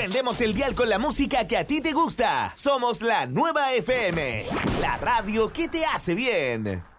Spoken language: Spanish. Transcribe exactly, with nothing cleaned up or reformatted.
Prendemos el dial con la música que a ti te gusta. Somos la Nueva F M, la radio que te hace bien.